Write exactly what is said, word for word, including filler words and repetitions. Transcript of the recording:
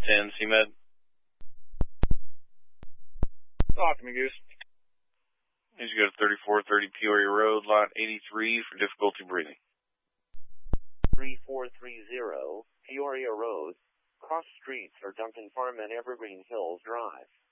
ten, C Med. Talk to me, Goose. Need to go to thirty-four thirty Peoria Road, lot eighty-three for difficulty breathing. three four three zero Peoria Road. Cross streets are Duncan Farm and Evergreen Hills Drive.